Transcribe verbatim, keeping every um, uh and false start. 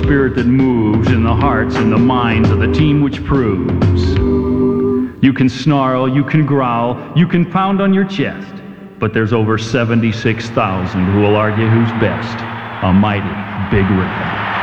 spirit that moves in the hearts and the minds of the team which proves. You can snarl, you can growl, you can pound on your chest, but there's over seventy-six thousand who will argue who's best. A mighty Big Red.